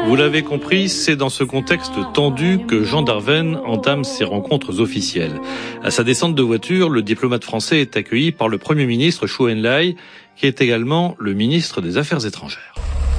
Vous l'avez compris, c'est dans ce contexte tendu que Jean Darven entame ses rencontres officielles. À sa descente de voiture, le diplomate français est accueilli par le Premier ministre Zhou Enlai, qui est également le ministre des Affaires étrangères.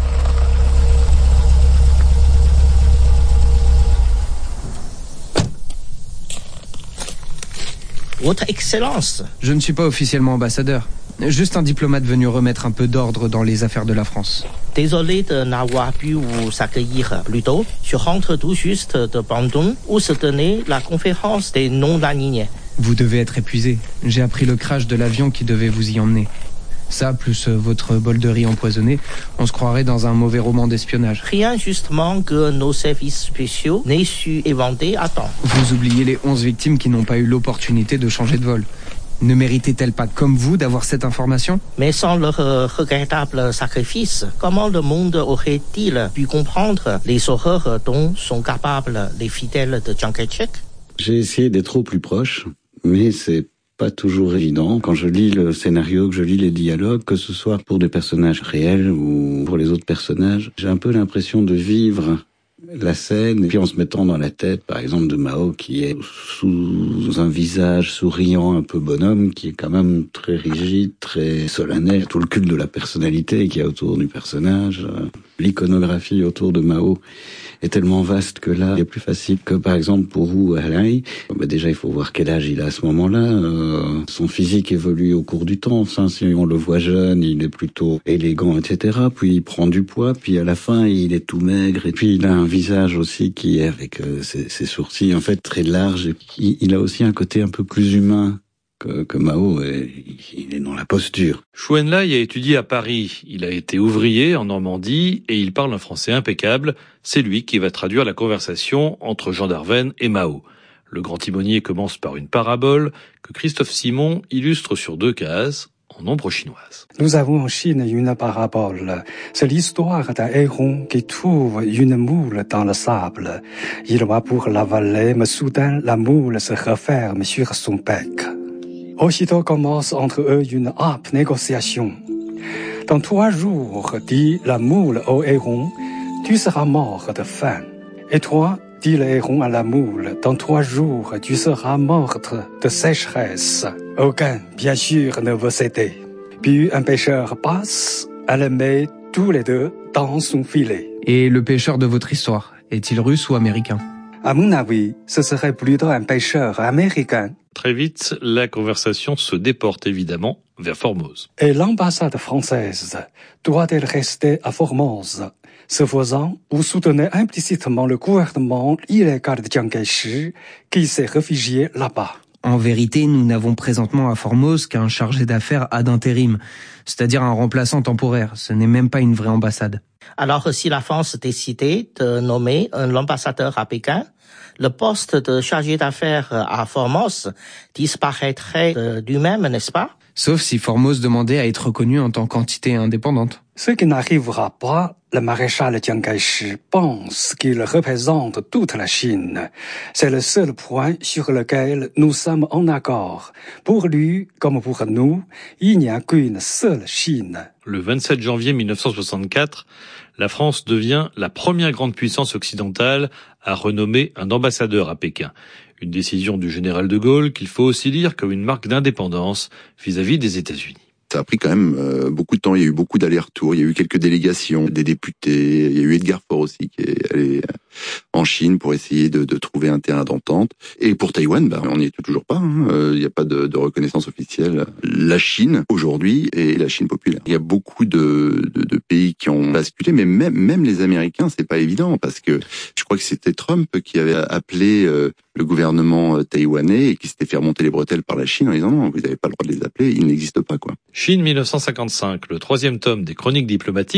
Votre Excellence. Je ne suis pas officiellement ambassadeur. Juste un diplomate venu remettre un peu d'ordre dans les affaires de la France. Désolé de n'avoir pu vous accueillir plus tôt. Je rentre tout juste de Bandung où se tenait la conférence des non-alignés. Vous devez être épuisé. J'ai appris le crash de l'avion qui devait vous y emmener. Ça, plus votre bol de riz empoisonné, on se croirait dans un mauvais roman d'espionnage. Rien justement que nos services spéciaux n'aient su éventer à temps. Vous oubliez les 11 victimes qui n'ont pas eu l'opportunité de changer de vol. Ne méritaient-elles pas, comme vous, d'avoir cette information ? Mais sans leur regrettable sacrifice, comment le monde aurait-il pu comprendre les horreurs dont sont capables les fidèles de Chiang Kai-shek ? J'ai essayé d'être au plus proche, mais c'est pas toujours évident. Quand je lis le scénario, que je lis les dialogues, que ce soit pour des personnages réels ou pour les autres personnages, j'ai un peu l'impression de vivre la scène, et puis en se mettant dans la tête, par exemple, de Mao, qui est sous un visage souriant, un peu bonhomme, qui est quand même très rigide, très solennel. Tout le culte de la personnalité qu'il y a autour du personnage, l'iconographie autour de Mao est tellement vaste que là, il est plus facile que, par exemple, pour Zhou Enlai. Déjà, il faut voir quel âge il a à ce moment-là. Son physique évolue au cours du temps. Enfin, si on le voit jeune, il est plutôt élégant, etc. Puis il prend du poids, puis à la fin, il est tout maigre. Et puis il a un visage aussi qui est avec ses sourcils, en fait, très larges. Et il a aussi un côté un peu plus humain que Mao, il est dans la posture. Zhou Enlai a étudié à Paris. Il a été ouvrier en Normandie et il parle un français impeccable. C'est lui qui va traduire la conversation entre Jean Darven et Mao. Le grand timonier commence par une parabole que Christophe Simon illustre sur 2 cases en ombre chinoise. Nous avons en Chine une parabole. C'est l'histoire d'un héron qui trouve une moule dans le sable. Il va pour l'avaler, mais soudain la moule se referme sur son bec. Aussitôt commence entre eux une âpre négociation. Dans 3 jours, dit la moule au héron, tu seras mort de faim. Et toi, dit le héron à la moule, dans 3 jours, tu seras morte de sécheresse. Aucun, bien sûr, ne veut céder. Puis un pêcheur passe, elle met tous les 2 dans son filet. Et le pêcheur de votre histoire, est-il russe ou américain ? À mon avis, ce serait plutôt un pêcheur américain. Très vite, la conversation se déporte évidemment vers Formose. Et l'ambassade française doit-elle rester à Formose ? Ce faisant, vous soutenez implicitement le gouvernement illégal de Chiang Kai-shek qui s'est réfugié là-bas. En vérité, nous n'avons présentement à Formose qu'un chargé d'affaires ad intérim, c'est-à-dire un remplaçant temporaire. Ce n'est même pas une vraie ambassade. Alors, si la France décidait de nommer un ambassadeur à Pékin, le poste de chargé d'affaires à Formose disparaîtrait du même, n'est-ce pas ? Sauf si Formose demandait à être reconnu en tant qu'entité indépendante. Ce qui n'arrivera pas, le maréchal Chiang Kai-shek pense qu'il représente toute la Chine. C'est le seul point sur lequel nous sommes en accord. Pour lui, comme pour nous, il n'y a qu'une seule Chine. Le 27 janvier 1964, la France devient la première grande puissance occidentale à renommer un ambassadeur à Pékin. Une décision du général de Gaulle qu'il faut aussi lire comme une marque d'indépendance vis-à-vis des États-Unis. Ça a pris quand même beaucoup de temps, il y a eu beaucoup d'allers-retours, il y a eu quelques délégations, des députés, il y a eu Edgar Faure aussi qui est allé en Chine pour essayer de trouver un terrain d'entente. Et pour Taïwan, on n'y est toujours pas, il n'y a pas de reconnaissance officielle. La Chine, aujourd'hui, est la Chine populaire. Il y a beaucoup de pays qui ont basculé, mais même les Américains, c'est pas évident, parce que je crois que c'était Trump qui avait appelé le gouvernement taïwanais et qui s'était fait remonter les bretelles par la Chine en disant non, vous n'avez pas le droit de les appeler, ils n'existent pas, quoi. Chine 1955, le 3e tome des Chroniques diplomatiques.